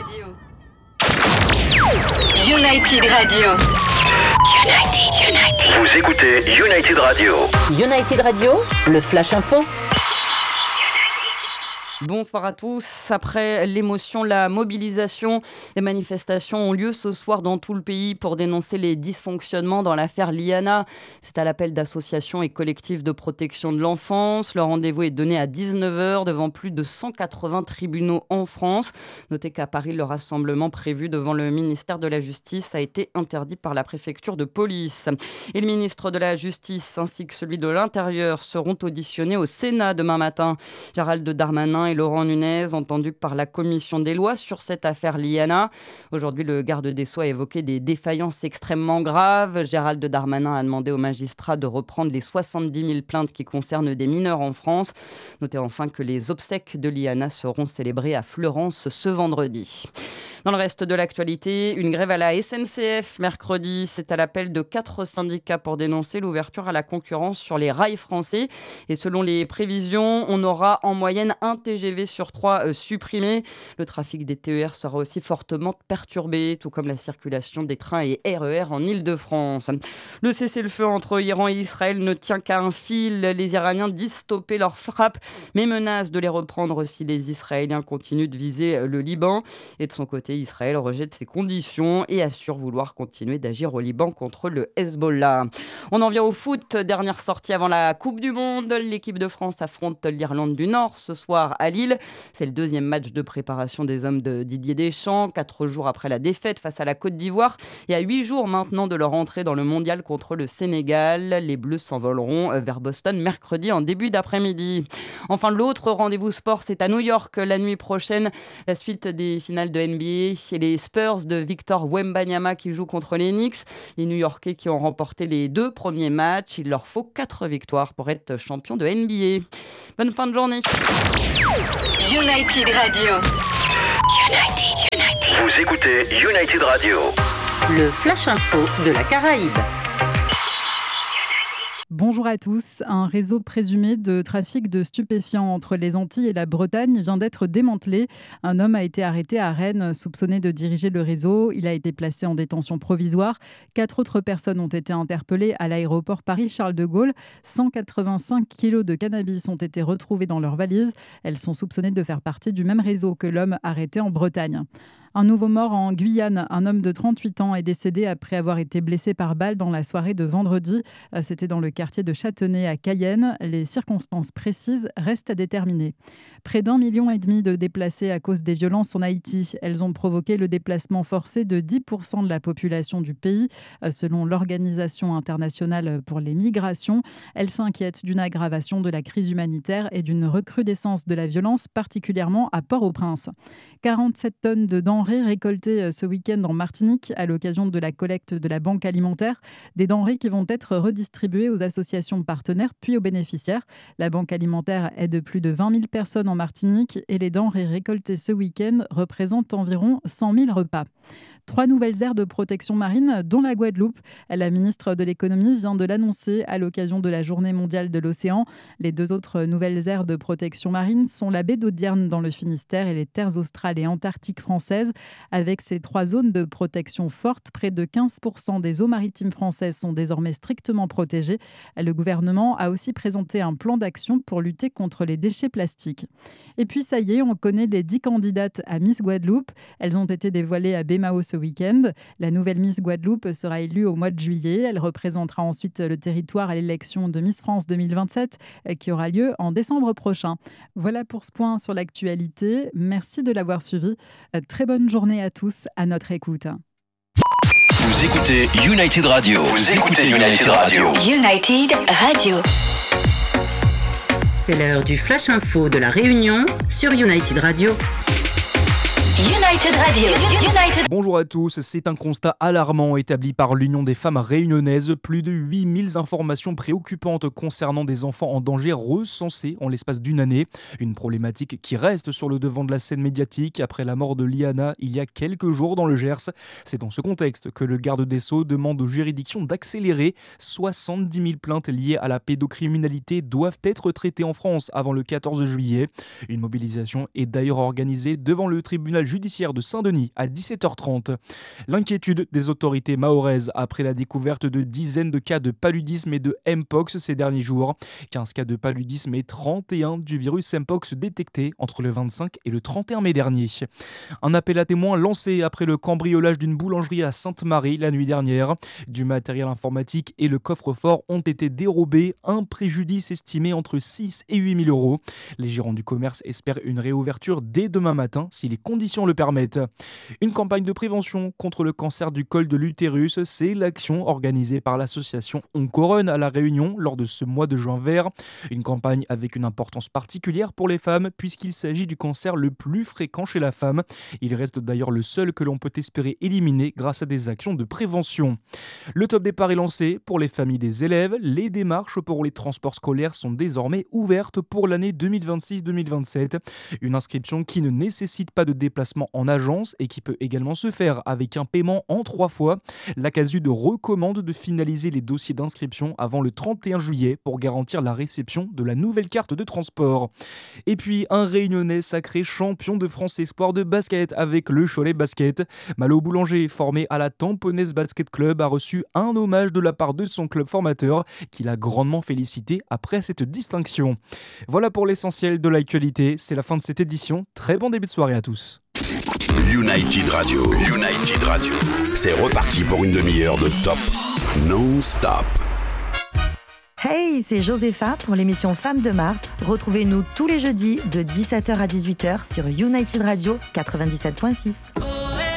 Radio. United Radio. United. Vous écoutez United Radio. United Radio, le Flash Info. Bonsoir à tous. Après l'émotion, la mobilisation, les manifestations ont lieu ce soir dans tout le pays pour dénoncer les dysfonctionnements dans l'affaire Liana. C'est à l'appel d'associations et collectifs de protection de l'enfance. Le rendez-vous est donné à 19h devant plus de 180 tribunaux en France. Notez qu'à Paris, le rassemblement prévu devant le ministère de la Justice a été interdit par la préfecture de police. Et le ministre de la Justice ainsi que celui de l'Intérieur seront auditionnés au Sénat demain matin. Gérald Darmanin et Laurent Nunez, entendus par la commission des lois sur cette affaire Liana. Aujourd'hui, le garde des Sceaux a évoqué des défaillances extrêmement graves. Gérald Darmanin a demandé aux magistrats de reprendre les 70 000 plaintes qui concernent des mineurs en France. Notez enfin que les obsèques de Liana seront célébrées à Fleurance ce vendredi. Dans le reste de l'actualité, une grève à la SNCF mercredi. C'est à l'appel de 4 syndicats pour dénoncer l'ouverture à la concurrence sur les rails français. Et selon les prévisions, on aura en moyenne un TGV sur 3 supprimé. Le trafic des TER sera aussi fortement perturbé, tout comme la circulation des trains et RER en Île-de-France. Le cessez-le-feu entre Iran et Israël ne tient qu'à un fil. Les Iraniens disent stopper leurs frappes, mais menacent de les reprendre si les Israéliens continuent de viser le Liban. Et de son côté, Israël rejette ces conditions et assure vouloir continuer d'agir au Liban contre le Hezbollah. On en vient au foot. Dernière sortie avant la Coupe du Monde. L'équipe de France affronte l'Irlande du Nord ce soir à Lille. C'est le deuxième match de préparation des hommes de Didier Deschamps, 4 jours après la défaite face à la Côte d'Ivoire et à 8 jours maintenant de leur entrée dans le mondial contre le Sénégal. Les Bleus s'envoleront vers Boston mercredi en début d'après-midi. Enfin, l'autre rendez-vous sport, c'est à New York la nuit prochaine. La suite des finales de NBA et les Spurs de Victor Wembanyama qui jouent contre les Knicks. Les New-Yorkais qui ont remporté les 2 premiers matchs. Il leur faut 4 victoires pour être champion de NBA. Bonne fin de journée. United Radio. United. Vous écoutez United Radio. Le Flash Info de la Caraïbe. Bonjour à tous. Un réseau présumé de trafic de stupéfiants entre les Antilles et la Bretagne vient d'être démantelé. Un homme a été arrêté à Rennes, soupçonné de diriger le réseau. Il a été placé en détention provisoire. 4 autres personnes ont été interpellées à l'aéroport Paris-Charles de Gaulle. 185 kilos de cannabis ont été retrouvés dans leurs valises. Elles sont soupçonnées de faire partie du même réseau que l'homme arrêté en Bretagne. Un nouveau mort en Guyane. Un homme de 38 ans est décédé après avoir été blessé par balle dans la soirée de vendredi. C'était dans le quartier de Châtenay à Cayenne. Les circonstances précises restent à déterminer. Près d'1,5 million de déplacés à cause des violences en Haïti. Elles ont provoqué le déplacement forcé de 10% de la population du pays. Selon l'Organisation internationale pour les migrations, elle s'inquiète d'une aggravation de la crise humanitaire et d'une recrudescence de la violence, particulièrement à Port-au-Prince. 47 tonnes de denrées récoltées ce week-end en Martinique à l'occasion de la collecte de la Banque alimentaire. Des denrées qui vont être redistribuées aux associations partenaires puis aux bénéficiaires. La Banque alimentaire aide plus de 20 000 personnes en Martinique et les denrées récoltées ce week-end représentent environ 100 000 repas. 3 nouvelles aires de protection marine, dont la Guadeloupe. La ministre de l'économie vient de l'annoncer à l'occasion de la Journée mondiale de l'océan. Les 2 autres nouvelles aires de protection marine sont la baie d'Audierne dans le Finistère et les terres australes et antarctiques françaises. Avec ces 3 zones de protection fortes, près de 15% des eaux maritimes françaises sont désormais strictement protégées. Le gouvernement a aussi présenté un plan d'action pour lutter contre les déchets plastiques. Et puis ça y est, on connaît les 10 candidates à Miss Guadeloupe. Elles ont été dévoilées à Baie-Mahault ce week-end. La nouvelle Miss Guadeloupe sera élue au mois de juillet. Elle représentera ensuite le territoire à l'élection de Miss France 2027 qui aura lieu en décembre prochain. Voilà pour ce point sur l'actualité. Merci de l'avoir suivi. Très bonne journée à tous à notre écoute. Vous écoutez United Radio. Vous écoutez United Radio. United Radio. C'est l'heure du Flash Info de la Réunion sur United Radio. United Radio. United. Bonjour à tous, c'est un constat alarmant établi par l'Union des femmes réunionnaises. Plus de 8000 informations préoccupantes concernant des enfants en danger recensées en l'espace d'une année. Une problématique qui reste sur le devant de la scène médiatique après la mort de Liana il y a quelques jours dans le Gers. C'est dans ce contexte que le garde des Sceaux demande aux juridictions d'accélérer. 70 000 plaintes liées à la pédocriminalité doivent être traitées en France avant le 14 juillet. Une mobilisation est d'ailleurs organisée devant le tribunal tribunal judiciaire de Saint-Denis à 17h30. L'inquiétude des autorités mahoraises après la découverte de dizaines de cas de paludisme et de Mpox ces derniers jours. 15 cas de paludisme et 31 du virus Mpox détectés entre le 25 et le 31 mai dernier. Un appel à témoins lancé après le cambriolage d'une boulangerie à Sainte-Marie la nuit dernière. Du matériel informatique et le coffre-fort ont été dérobés, un préjudice estimé entre 6 et 8 000 euros. Les gérants du commerce espèrent une réouverture dès demain matin si les conditions le permettent. Une campagne de prévention contre le cancer du col de l'utérus, c'est l'action organisée par l'association On Couronne à La Réunion lors de ce mois de juin vert. Une campagne avec une importance particulière pour les femmes puisqu'il s'agit du cancer le plus fréquent chez la femme. Il reste d'ailleurs le seul que l'on peut espérer éliminer grâce à des actions de prévention. Le top départ est lancé pour les familles des élèves. Les démarches pour les transports scolaires sont désormais ouvertes pour l'année 2026-2027. Une inscription qui ne nécessite pas de déplacement en agence et qui peut également se faire avec un paiement en 3 fois. La CASUD recommande de finaliser les dossiers d'inscription avant le 31 juillet pour garantir la réception de la nouvelle carte de transport. Et puis un Réunionnais sacré champion de France espoir de basket avec le Cholet Basket. Malo Boulanger, formé à la Tamponnaise Basket Club, a reçu un hommage de la part de son club formateur qu'il a grandement félicité après cette distinction. Voilà pour l'essentiel de l'actualité, c'est la fin de cette édition. Très bon début de soirée à tous. United Radio. C'est reparti pour une demi-heure de top non-stop. Hey, c'est Josepha pour l'émission Femmes de Mars. Retrouvez-nous tous les jeudis de 17h à 18h sur United Radio 97.6.